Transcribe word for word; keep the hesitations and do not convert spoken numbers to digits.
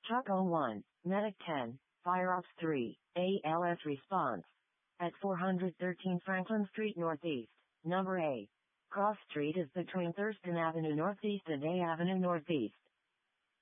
Choco one, Medic ten, FireOps three, A L S response. At four thirteen Franklin Street Northeast, number A. Cross Street is between Thurston Avenue Northeast and A Avenue Northeast.